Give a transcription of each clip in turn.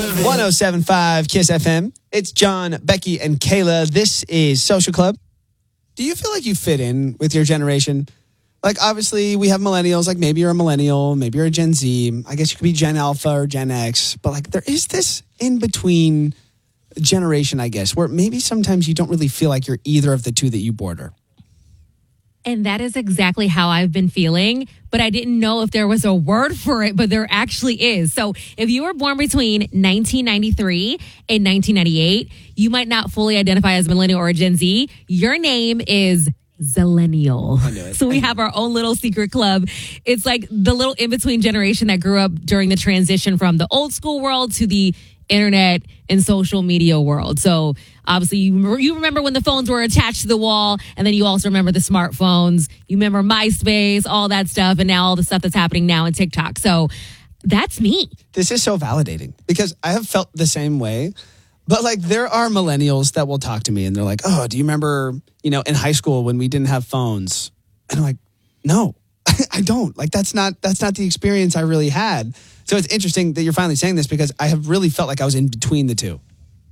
107.5 Kiss FM. It's John, Becky, and Kayla. This is Social Club. Do you feel like you fit in with your generation? Like, obviously, we have millennials. Like, maybe you're a millennial. Maybe you're a Gen Z. I guess you could be Gen Alpha or Gen X. But, like, there is this in-between generation, I guess, where maybe sometimes you don't really feel like you're either of the two that you border. And that is exactly how I've been feeling, but I didn't know if there was a word for it, but there actually is. So if you were born between 1993 and 1998, you might not fully identify as millennial or Gen Z. Your name is Zillennial. I knew it. So we have our own little secret club. It's like the little in-between generation that grew up during the transition from the old school world to the internet and social media world. So obviously you remember when the phones were attached to the wall, and then you also remember the smartphones. You remember MySpace, all that stuff, and now all the stuff that's happening now in TikTok. So that's me. This is so validating because I have felt the same way. But like there are millennials that will talk to me and they're like, oh, do you remember, in high school when we didn't have phones? And I'm like, no, I don't. Like that's not the experience I really had. So it's interesting that you're finally saying this because I have really felt like I was in between the two.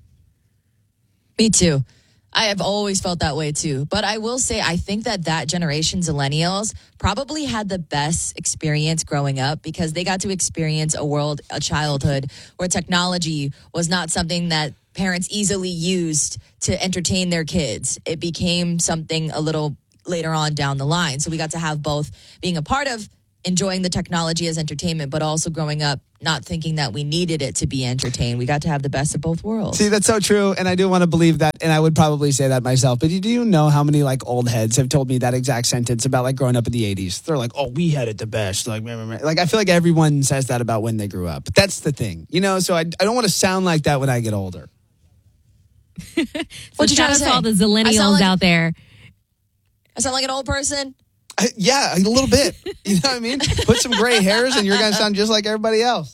Me too. I have always felt that way too. But I will say, I think that generation, Zillennials, probably had the best experience growing up because they got to experience a childhood where technology was not something that parents easily used to entertain their kids. It became something a little later on down the line. So we got to have both being a part of enjoying the technology as entertainment, but also growing up not thinking that we needed it to be entertained. We got to have the best of both worlds. See, that's so true, and I do want to believe that, and I would probably say that myself. But do you know how many like old heads have told me that exact sentence about like growing up in the 80s? They're like, "Oh, we had it the best." Like I feel like everyone says that about when they grew up. But that's the thing, So I don't want to sound like that when I get older. What you trying to say? All the Zillennials out there. I sound like an old person. Yeah, a little bit. You know what I mean? Put some gray hairs and you're going to sound just like everybody else.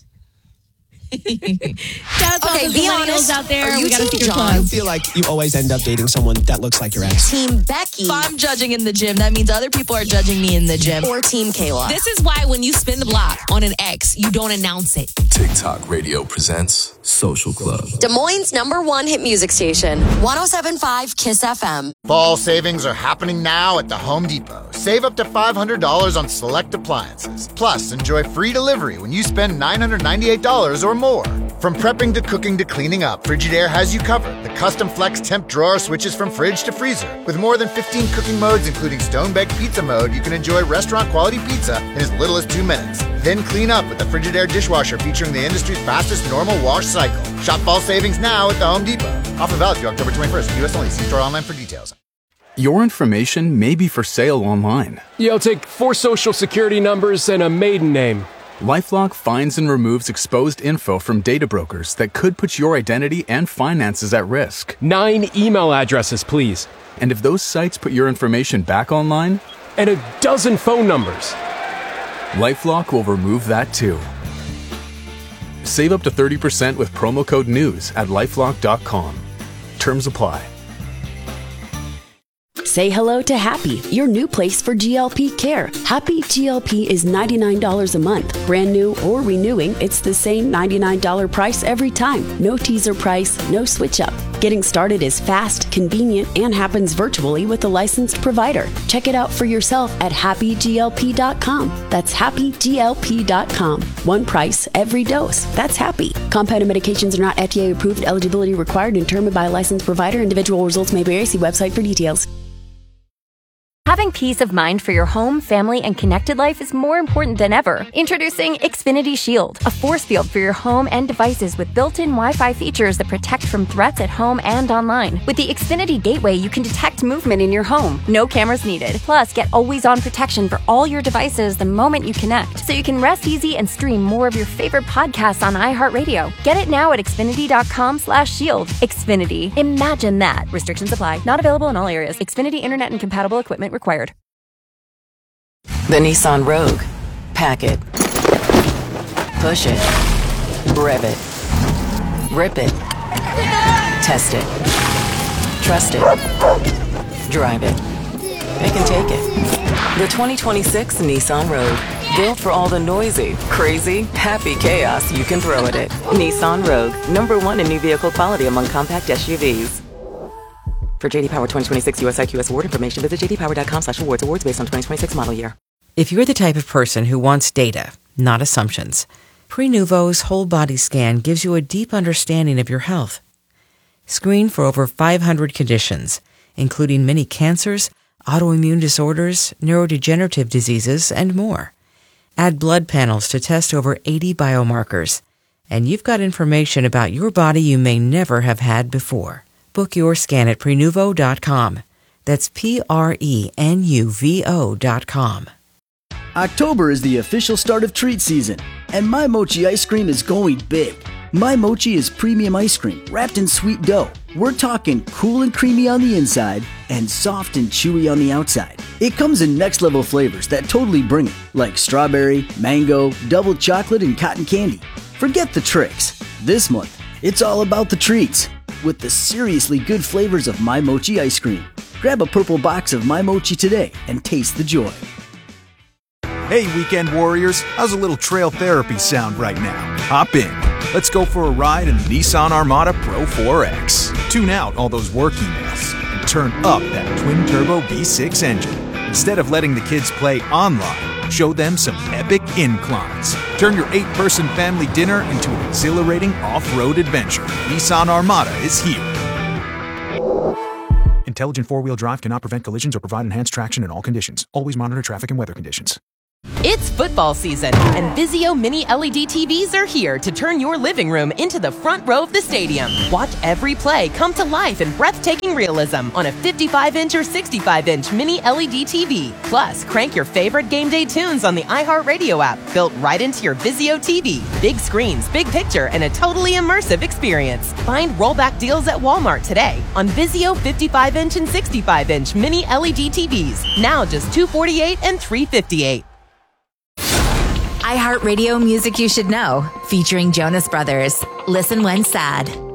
Okay, be honest out there. We got a secret I feel like you always end up dating someone that looks like your ex. Team Becky. If I'm judging in the gym, that means other people are judging me in the gym. Or Team Kayla. This is why when you spin the block on an ex, you don't announce it. TikTok Radio presents Social Club. Des Moines' #1 hit music station, 107.5 Kiss FM. Fall savings are happening now at the Home Depot. Save up to $500 on select appliances. Plus, enjoy free delivery when you spend $998 or more. From prepping to cooking to cleaning up, Frigidaire has you covered. The custom flex temp drawer switches from fridge to freezer. With more than 15 cooking modes, including stone-baked pizza mode, you can enjoy restaurant-quality pizza in as little as 2 minutes. Then clean up with the Frigidaire dishwasher featuring the industry's fastest normal wash cycle. Shop fall savings now at the Home Depot. Offer valid through October 21st. U.S. only. See store online for details. Your information may be for sale online. Yeah, I'll take 4 social security numbers and a maiden name. LifeLock finds and removes exposed info from data brokers that could put your identity and finances at risk. 9 email addresses, please. And if those sites put your information back online? And a dozen phone numbers. LifeLock will remove that too. Save up to 30% with promo code NEWS at LifeLock.com. Terms apply. Say hello to Happy, your new place for GLP care. Happy GLP is $99 a month. Brand new or renewing, it's the same $99 price every time. No teaser price, no switch up. Getting started is fast, convenient, and happens virtually with a licensed provider. Check it out for yourself at happyglp.com. That's happyglp.com. One price, every dose. That's Happy. Compounded medications are not FDA approved. Eligibility required and determined by a licensed provider. Individual results may vary. See website for details. Having peace of mind for your home, family, and connected life is more important than ever. Introducing Xfinity Shield, a force field for your home and devices with built-in Wi-Fi features that protect from threats at home and online. With the Xfinity Gateway, you can detect movement in your home. No cameras needed. Plus, get always-on protection for all your devices the moment you connect, so you can rest easy and stream more of your favorite podcasts on iHeartRadio. Get it now at Xfinity.com/shield. Xfinity. Imagine that. Restrictions apply. Not available in all areas. Xfinity Internet and compatible equipment required. The Nissan Rogue. Pack it. Push it. Rev it. Rip it. Test it. Trust it. Drive it. They can take it. The 2026 Nissan Rogue. Built for all the noisy, crazy, happy chaos you can throw at it. Nissan Rogue, #1 in new vehicle quality among compact SUVs. For JD Power 2026 US IQS award information, visit jdpower.com/awards. Awards based on 2026 model year. If you're the type of person who wants data, not assumptions, Prenuvo's whole body scan gives you a deep understanding of your health. Screen for over 500 conditions, including many cancers, autoimmune disorders, neurodegenerative diseases, and more. Add blood panels to test over 80 biomarkers, and you've got information about your body you may never have had before. Book your scan at Prenuvo.com. That's Prenuvo.com. October is the official start of treat season, and My Mochi ice cream is going big. My Mochi is premium ice cream wrapped in sweet dough. We're talking cool and creamy on the inside and soft and chewy on the outside. It comes in next level flavors that totally bring it, like strawberry, mango, double chocolate, and cotton candy. Forget the tricks. This month, it's all about the treats with the seriously good flavors of My Mochi ice cream. Grab a purple box of My Mochi today and taste the joy. Hey, weekend warriors, how's a little trail therapy sound right now? Hop in. Let's go for a ride in the Nissan Armada Pro 4X. Tune out all those work emails and turn up that twin-turbo V6 engine. Instead of letting the kids play online, show them some epic inclines. Turn your 8-person family dinner into an exhilarating off-road adventure. Nissan Armada is here. Intelligent four-wheel drive cannot prevent collisions or provide enhanced traction in all conditions. Always monitor traffic and weather conditions. It's football season, and Vizio Mini LED TVs are here to turn your living room into the front row of the stadium. Watch every play come to life in breathtaking realism on a 55-inch or 65-inch Mini LED TV. Plus, crank your favorite game day tunes on the iHeartRadio app, built right into your Vizio TV. Big screens, big picture, and a totally immersive experience. Find rollback deals at Walmart today on Vizio 55-inch and 65-inch Mini LED TVs. Now just $248 and $358. iHeartRadio Music You Should Know, featuring Jonas Brothers. Listen when sad.